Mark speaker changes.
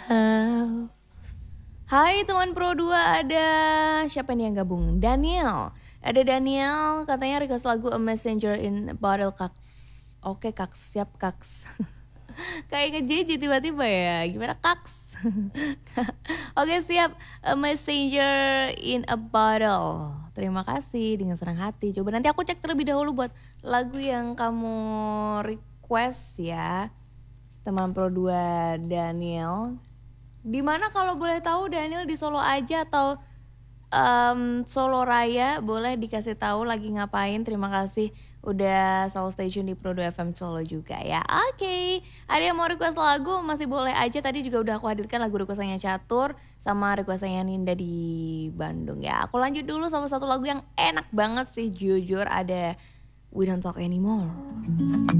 Speaker 1: house. Hai teman Pro 2, ada siapa nih yang gabung? Daniel. Ada Daniel, katanya request lagu A Messenger in a Bottle, Kaks. Oke Kaks, siap Kaks. Kayak ngejeje tiba-tiba ya. Gimana Kaks? Oke siap, A Messenger in a Bottle. Terima kasih dengan senang hati. Coba nanti aku cek terlebih dahulu buat lagu yang kamu request ya. Teman Pro 2 Daniel. Dimana kalau boleh tahu Daniel di Solo aja atau Solo Raya, boleh dikasih tahu lagi ngapain. Terima kasih udah selalu stay tune di Pro 2 FM Solo juga ya. Oke, ada yang mau request lagu masih boleh aja. Tadi juga udah aku hadirkan lagu requestannya Catur sama requestannya Ninda di Bandung ya. Aku lanjut dulu sama satu lagu yang enak banget sih jujur, ada We Don't Talk Anymore.